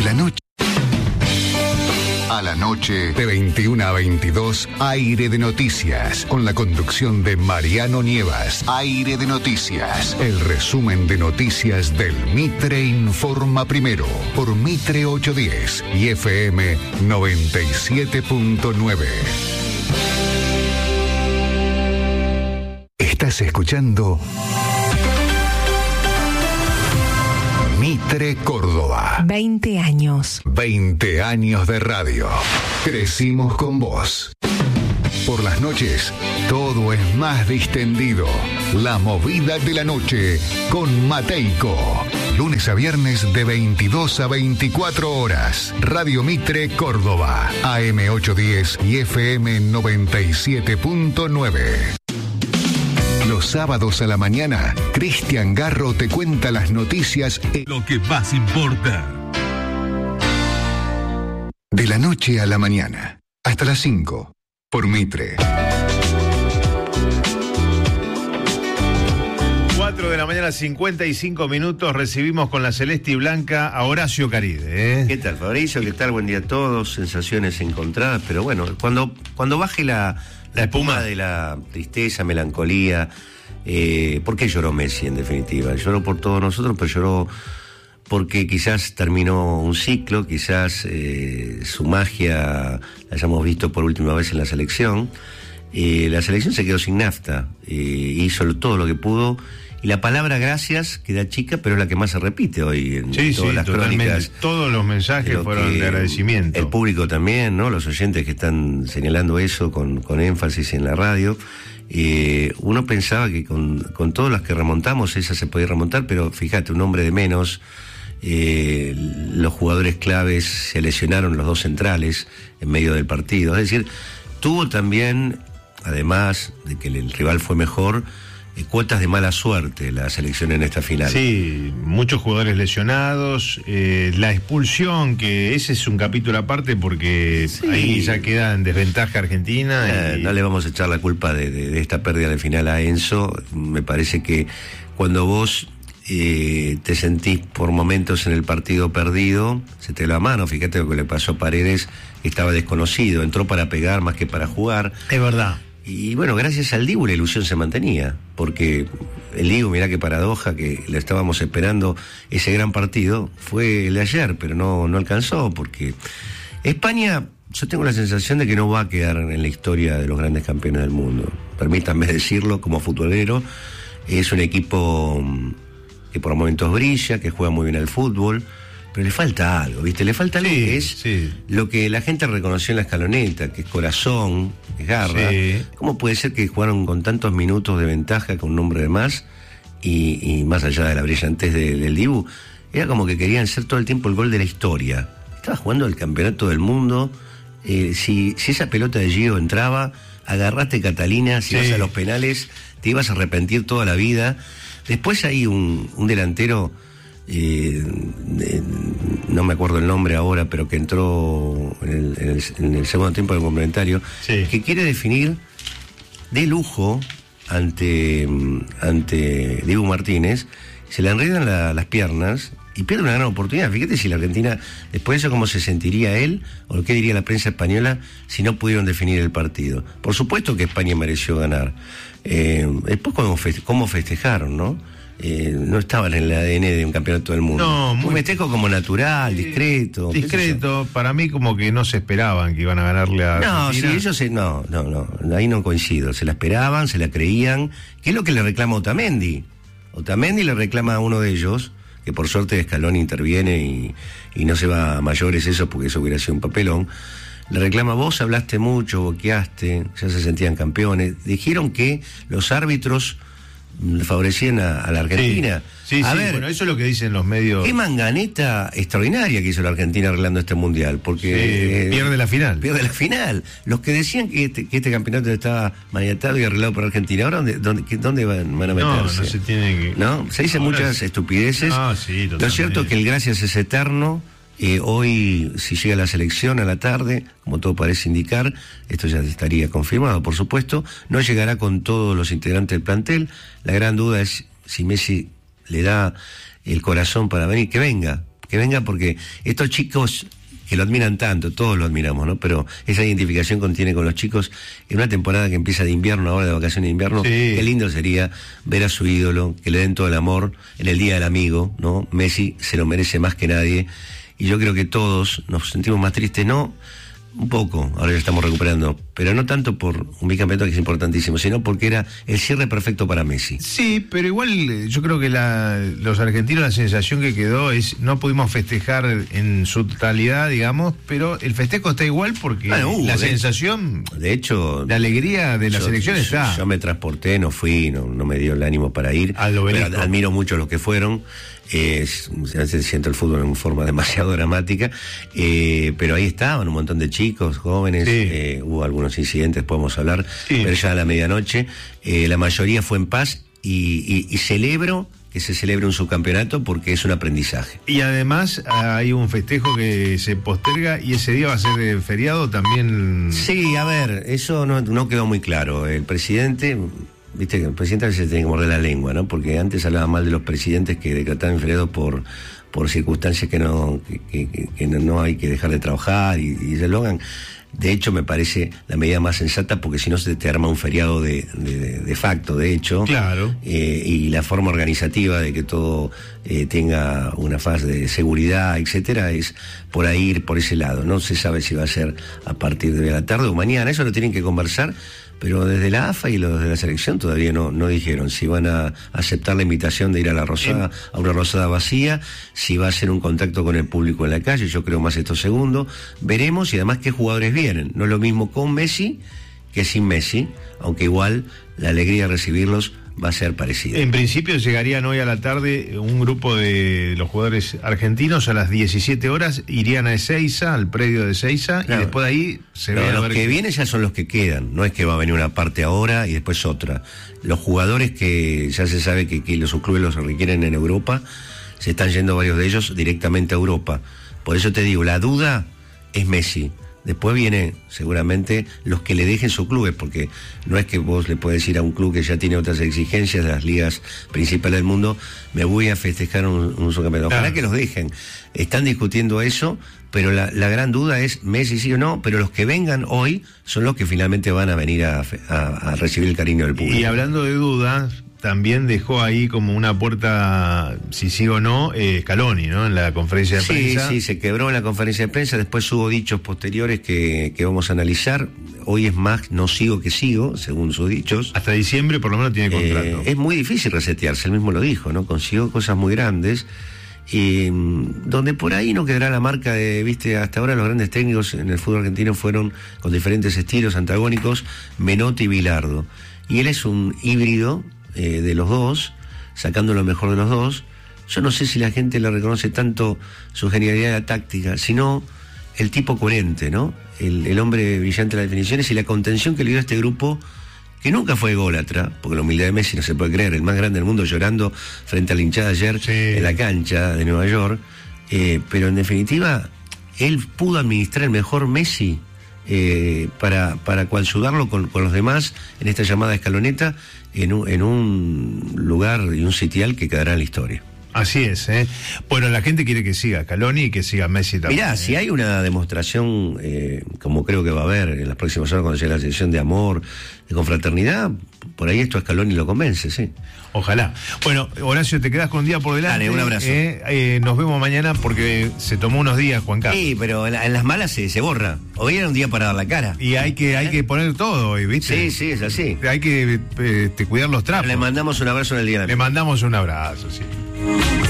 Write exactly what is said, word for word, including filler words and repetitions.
la noche. A la noche, de veintiuna a veintidós, Aire de Noticias, con la conducción de Mariano Nievas. Aire de Noticias, el resumen de noticias del Mitre Informa Primero, por Mitre ochocientos diez y F M noventa y siete punto nueve. Estás escuchando Mitre Córdoba. veinte años. veinte años de radio. Crecimos con vos. Por las noches, todo es más distendido. La movida de la noche con Mateico. Lunes a viernes de veintidós a veinticuatro horas. Radio Mitre Córdoba. A M ochocientos diez y F M noventa y siete punto nueve. Los sábados a la mañana, Cristian Garro te cuenta las noticias. Lo que más importa. De la noche a la mañana, hasta las cinco, por Mitre. cuatro de la mañana, cincuenta y cinco minutos, recibimos con la celeste y blanca a Horacio Caride. ¿eh? ¿Qué tal, Fabricio? ¿Qué tal? Buen día a todos. Sensaciones encontradas, pero bueno, cuando, cuando baje la... La espuma de la tristeza, melancolía. Eh, ¿Por qué lloró Messi, en definitiva? Lloró por todos nosotros, pero lloró porque quizás terminó un ciclo, quizás eh, su magia la hayamos visto por última vez en la selección. Eh, la selección se quedó sin nafta, eh, hizo todo lo que pudo. Y la palabra gracias queda chica, pero es la que más se repite hoy en sí, todas sí, las crónicas. Todos los mensajes fueron de agradecimiento. El público también, ¿no? Los oyentes que están señalando eso con, con énfasis en la radio. Eh, uno pensaba que con, con todas las que remontamos, esa se podía remontar, pero fíjate, un hombre de menos. Eh, los jugadores claves se lesionaron, los dos centrales, en medio del partido. Es decir, tuvo también, además de que el rival fue mejor, cuotas de mala suerte la selección en esta final. Sí, muchos jugadores lesionados, eh, la expulsión, que ese es un capítulo aparte porque sí, ahí ya queda en desventaja Argentina. Eh, y... No le vamos a echar la culpa de, de, de esta pérdida de final a Enzo. Me parece que cuando vos eh, te sentís por momentos en el partido perdido, se te la mano. Fíjate lo que le pasó a Paredes, que estaba desconocido, entró para pegar más que para jugar. Es verdad. Y bueno, gracias al Dibu la ilusión se mantenía, porque el Dibu, mirá qué paradoja, que le estábamos esperando ese gran partido, fue el de ayer, pero no, no alcanzó, porque España, yo tengo la sensación de que no va a quedar en la historia de los grandes campeones del mundo. Permítanme decirlo como futbolero, es un equipo que por momentos brilla, que juega muy bien al fútbol, pero le falta algo, ¿viste? Le falta algo, sí, que es sí. Lo que la gente reconoció en la escaloneta, que es corazón, es garra. Sí. ¿Cómo puede ser que jugaron con tantos minutos de ventaja con un hombre de más y, y más allá de la brillantez de, del Dibu? Era como que querían ser todo el tiempo el gol de la historia. Estaba jugando el campeonato del mundo. Eh, si, si esa pelota de Gio entraba, agarraste Catalina, si sí. vas a los penales, te ibas a arrepentir toda la vida. Después hay un, un delantero... Eh, eh, no me acuerdo el nombre ahora, pero que entró en el, en el, en el segundo tiempo del complementario, sí. que quiere definir de lujo ante, ante Dibu Martínez, se le enredan la, las piernas y pierde una gran oportunidad. Fíjate si la Argentina, después de eso, cómo se sentiría él, o qué diría la prensa española si no pudieron definir el partido. Por supuesto que España mereció ganar. Eh, después cómo, feste- cómo festejaron, ¿no? Eh, no estaban en el A D N de un campeonato del mundo. No, muy... un festejo como natural, sí, discreto. Discreto, para mí como que no se esperaban que iban a ganarle a No, Argentina. sí, ellos se, no, no, no, ahí no coincido. Se la esperaban, se la creían. ¿Qué es lo que le reclama Otamendi? Otamendi le reclama a uno de ellos, que por suerte Scaloni interviene y, y no se va a mayores eso, porque eso hubiera sido un papelón. Le reclama, vos hablaste mucho, boqueaste, ya se sentían campeones. Dijeron que los árbitros favorecían a, a la Argentina. Sí, sí, a sí, ver, bueno, eso es lo que dicen los medios. Qué manganeta extraordinaria que hizo la Argentina arreglando este mundial, porque sí, eh, pierde la final. Pierde la final. Los que decían que este, que este campeonato estaba maniatado y arreglado por Argentina, ¿ahora dónde, dónde, dónde van, van a meterse? No, no se tiene que... ¿No? Se dicen Ahora muchas sí. estupideces. Ah, sí, totalmente. Lo cierto es que el gracias es eterno. Eh, hoy, si llega la selección a la tarde, como todo parece indicar, esto ya estaría confirmado, por supuesto, no llegará con todos los integrantes del plantel. La gran duda es si Messi le da el corazón para venir, que venga, que venga porque estos chicos que lo admiran tanto, todos lo admiramos, ¿no? Pero esa identificación que tiene con los chicos en una temporada que empieza de invierno, ahora de vacaciones de invierno, sí. Qué lindo sería ver a su ídolo, que le den todo el amor en el Día del Amigo, ¿no? Messi se lo merece más que nadie, y yo creo que todos nos sentimos más tristes, ¿no? Un poco, ahora ya estamos recuperando, pero no tanto por un bicampeonato que es importantísimo, sino porque era el cierre perfecto para Messi. Sí, pero igual yo creo que la, los argentinos la sensación que quedó es no pudimos festejar en su totalidad, digamos, pero el festejo está igual porque bueno, uh, la de, sensación de hecho, de alegría de la yo, selección está. Yo, yo me transporté, no fui, no, no me dio el ánimo para ir, pero admiro mucho a los que fueron. Eh, a veces siento el fútbol en forma demasiado dramática, eh, pero ahí estaban un montón de chicos, jóvenes, sí. eh, hubo algunos incidentes, podemos hablar, sí. Pero ya a la medianoche, eh, la mayoría fue en paz y, y, y celebro que se celebre un subcampeonato porque es un aprendizaje. Y además hay un festejo que se posterga y ese día va a ser feriado también. Sí, a ver, eso no, no quedó muy claro. El presidente... Viste que el presidente a veces tiene que morder la lengua, ¿no? Porque antes hablaba mal de los presidentes que decretaban feriados por, por circunstancias que no, que, que, que no, no hay que dejar de trabajar y, y se lo hagan. De hecho, me parece la medida más sensata porque si no se te arma un feriado de, de, de facto, de hecho. Claro. Eh, y la forma organizativa de que todo eh, tenga una fase de seguridad, etcétera, es por ahí ir por ese lado. No se sabe si va a ser a partir de la tarde o mañana, eso lo tienen que conversar. Pero desde la A F A y los de la selección todavía no, no dijeron si van a aceptar la invitación de ir a la Rosada, a una Rosada vacía, si va a ser un contacto con el público en la calle, yo creo más esto segundo. Veremos y además qué jugadores vienen. No es lo mismo con Messi que sin Messi, aunque igual la alegría de recibirlos va a ser parecida. En principio llegarían hoy a la tarde un grupo de los jugadores argentinos a las diecisiete horas, irían a Ezeiza, al predio de Ezeiza, claro. Y después de ahí se ve. Los a ver que qué... vienen ya son los que quedan, no es que va a venir una parte ahora y después otra. Los jugadores que ya se sabe que, que los clubes los requieren en Europa, se están yendo varios de ellos directamente a Europa. Por eso te digo, la duda es Messi. Después viene seguramente los que le dejen sus clubes, porque no es que vos le podés ir a un club que ya tiene otras exigencias de las ligas principales del mundo, me voy a festejar un, un subcampeonato. Ojalá que los dejen. Están discutiendo eso, pero la, la gran duda es Messi sí o no, pero los que vengan hoy son los que finalmente van a venir a, a, a recibir el cariño del público. Y hablando de dudas, también dejó ahí como una puerta, si sí o no, eh, Scaloni, ¿no? En la conferencia de sí, prensa. Sí, sí, se quebró en la conferencia de prensa, después hubo dichos posteriores que, que vamos a analizar. Hoy es más, no sigo que sigo, según sus dichos. Hasta diciembre por lo menos tiene contrato. Eh, es muy difícil resetearse, él mismo lo dijo, ¿no? Consiguió cosas muy grandes, y donde por ahí no quedará la marca de, viste, hasta ahora los grandes técnicos en el fútbol argentino fueron con diferentes estilos antagónicos, Menotti y Bilardo. Y él es un híbrido Eh, de los dos, sacando lo mejor de los dos. Yo no sé si la gente le reconoce tanto su genialidad táctica, sino el tipo coherente, ¿no? El, el hombre brillante de las definiciones y la contención que le dio a este grupo, que nunca fue ególatra, porque la humildad de Messi no se puede creer, el más grande del mundo llorando frente a la hinchada ayer sí. En la cancha de Nueva York, eh, pero en definitiva, él pudo administrar el mejor Messi eh, para, para coayudarlo con, con los demás en esta llamada escaloneta, en un, en un lugar y un sitial que quedará en la historia. Así es, ¿eh? Bueno, la gente quiere que siga Scaloni y que siga Messi también. Mirá, ¿eh? Si hay una demostración, eh, como creo que va a haber en las próximas horas cuando llegue la sesión de amor, de confraternidad, por ahí esto a Scaloni lo convence, sí. Ojalá. Bueno, Horacio, te quedas con un día por delante. Dale, un abrazo. Eh, eh, nos vemos mañana porque se tomó unos días, Juan Carlos. Sí, pero en, la, en las malas se, se borra. Hoy era un día para dar la cara. Y hay que, hay que poner todo hoy, ¿viste? Sí, sí, es así. Hay que eh, te, cuidar los trapos. Le mandamos un abrazo en el día de la Le mandamos un abrazo, sí.